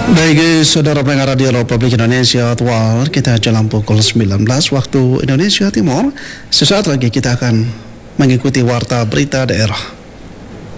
Baik, saudara pendengar Radio Republik Indonesia Tual, kita jelang pukul 19 waktu Indonesia Timur. Sesaat lagi kita akan mengikuti warta berita daerah.